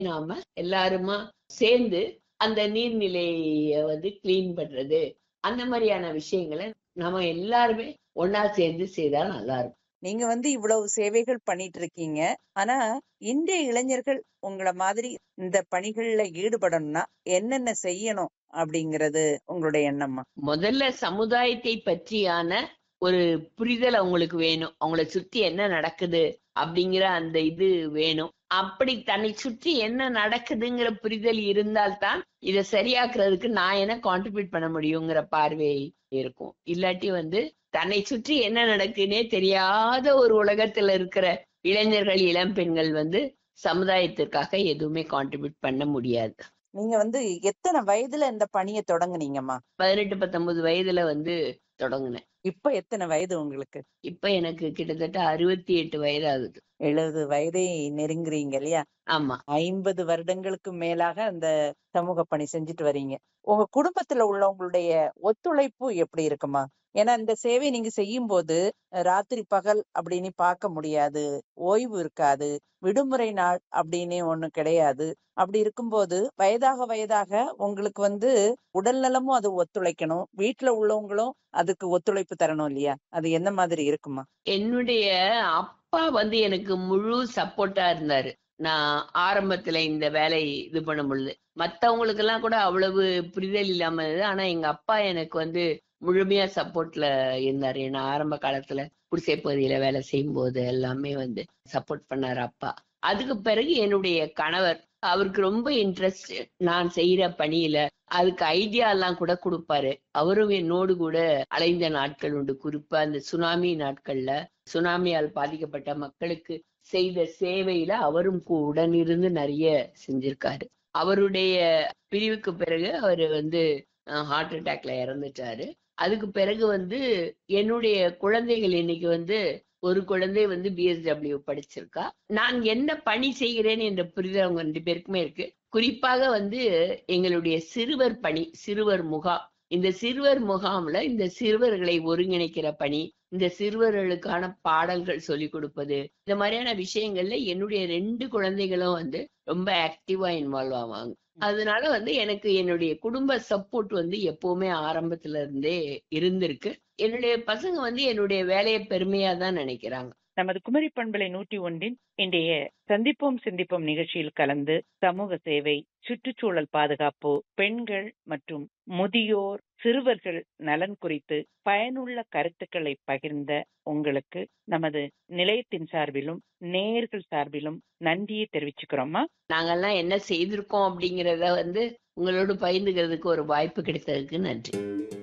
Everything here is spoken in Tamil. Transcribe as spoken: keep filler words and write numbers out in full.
நாம எல்லாருமா சேர்ந்து அந்த நீர்நிலைய வந்து கிளீன் பண்றது, அந்த மாதிரியான விஷயங்கள நாம எல்லாருமே ஒண்ணா சேர்ந்து செய்தா நல்லா இருக்கும். நீங்க வந்து இவ்வளவு சேவைகள் பண்ணிட்டு இருக்கீங்க. ஆனா, இன்றைய இளைஞர்கள் உங்கள மாதிரி இந்த பணிகள்ல ஈடுபடணும்னா என்னென்ன செய்யணும் அப்படிங்கிறது உங்களுடைய எண்ணமா? முதல்ல சமுதாயத்தை பற்றியான ஒரு புரிதல் அவங்களுக்கு வேணும். அவங்கள சுத்தி என்ன நடக்குது அப்படிங்கிற அந்த இது வேணும். அப்படி தன்னை சுற்றி என்ன நடக்குதுங்கிற புரிதல் இருந்தால்தான் இத சரியாக்குறதுக்கு நான் என்ன கான்ட்ரிபியூட் பண்ண முடியுங்கிற பார்வை இருக்கும். இல்லாட்டி வந்து தன்னை சுற்றி என்ன நடக்குன்னே தெரியாத ஒரு உலகத்துல இருக்கிற இளைஞர்கள், இளம் பெண்கள் வந்து சமுதாயத்திற்காக எதுவுமே கான்ட்ரிபியூட் பண்ண முடியாது. நீங்க வந்து எத்தனை வயதுல இந்த பணிய தொடங்குனீங்கம்மா? பதினெட்டு, பத்தொன்பது வயதுல வந்து தொடங்குனேன். இப்ப எத்தனை வயது உங்களுக்கு? இப்ப எனக்கு கிட்டத்தட்ட அறுபத்தி எட்டு வயது ஆகுது. எழுபது வயதை நெருங்குறீங்க இல்லையா? ஆமா. ஐம்பது வருடங்களுக்கு மேலாக அந்த சமூக பணி செஞ்சுட்டு வர்றீங்க. உங்க குடும்பத்துல உள்ளவங்களுடைய ஒத்துழைப்பு எப்படி இருக்குமா? ஏன்னா இந்த சேவை நீங்க செய்யும்போது ராத்திரி பகல் அப்படின்னு பார்க்க முடியாது, ஓய்வு இருக்காது, விடுமுறை நாள் அப்படின்னு ஒண்ணு கிடையாது. அப்படி இருக்கும்போது வயதாக வயதாக உங்களுக்கு வந்து உடல் நலமும் அது ஒத்துழைக்கணும், வீட்டுல உள்ளவங்களும் அதுக்கு ஒத்துழைப்பு தரணும் இல்லையா? அது எந்த மாதிரி இருக்குமா? என்னுடைய அப்பா வந்து எனக்கு முழு சப்போர்ட்டா இருந்தாரு. நான் ஆரம்பத்துல இந்த வேலை இது பண்ணும் பொழுது. மத்தவங்களுக்கெல்லாம் கூட அவ்வளவு புரிதல் இல்லாம இருந்தது. ஆனா எங்க அப்பா எனக்கு வந்து முழுமையா சப்போர்ட்ல இருந்தாரு. ஏன்னா ஆரம்ப காலத்துல குடிசை பகுதியில வேலை செய்யும்போது எல்லாமே வந்து சப்போர்ட் பண்ணாரு அப்பா. அதுக்கு பிறகு என்னுடைய கணவர், அவருக்கு ரொம்ப இன்ட்ரெஸ்ட் நான் செய்யற பணியில. அதுக்கு ஐடியா எல்லாம் கூட குடுப்பாரு. அவரும் என்னோடு கூட அலைந்த நாட்கள் உண்டு. குறிப்பா அந்த சுனாமி நாட்கள்ல சுனாமியால் பாதிக்கப்பட்ட மக்களுக்கு செய்த சேவையில அவரும் கு- உடனிருந்து நிறைய செஞ்சிருக்காரு. அவருடைய பிரிவுக்கு பிறகு அவரு வந்து ஹார்ட் அட்டாக்ல இறந்துட்டாரு. அதுக்கு பிறகு வந்து என்னுடைய குழந்தைகள் இன்னைக்கு வந்து ஒரு குழந்தை வந்து பிஎஸ்டபிள்யூ படிச்சிருக்கா. நான் என்ன பணி செய்கிறேன் என்ற புரிதல் அவங்க ரெண்டு பேருக்குமே இருக்கு. குறிப்பாக வந்து எங்களுடைய சிறுவர் பணி, சிறுவர் முகாம். இந்த சிறுவர் முகாம்ல இந்த சிறுவர்களை ஒருங்கிணைக்கிற பணி, இந்த சிறுவர்களுக்கான பாடல்கள் சொல்லிக் கொடுப்பது, இந்த மாதிரியான விஷயங்கள்ல என்னுடைய ரெண்டு குழந்தைகளும் வந்து ரொம்ப ஆக்டிவா இன்வால்வ் ஆவாங்க. அதனால வந்து எனக்கு என்னுடைய குடும்ப சப்போர்ட் வந்து எப்பவுமே ஆரம்பத்துல இருந்தே இருந்திருக்கு. என்னுடைய பசங்க வந்து என்னுடைய வேலையை பெருமையா தான் நினைக்கிறாங்க. நமது குமரி பண்பலை நூற்றி ஒன்றின் இன்றைய சந்திப்போம் சிந்திப்போம் நிகழ்ச்சியில் கலந்து சமூக சேவை, சுற்றுச்சூழல் பாதுகாப்பு, பெண்கள் மற்றும் முதியோர், சிறுவர்கள் நலன் குறித்து பயனுள்ள கருத்துக்களை பகிர்ந்த உங்களுக்கு நமது நிலையத்தின் சார்பிலும் நேயர்கள் சார்பிலும் நன்றியை தெரிவிச்சுக்கிறோமா. நாங்கெல்லாம் என்ன செய்திருக்கோம் அப்படிங்கிறத வந்து உங்களோடு பகிர்ந்துக்கிறதுக்கு ஒரு வாய்ப்பு கிடைத்ததுக்கு நன்றி.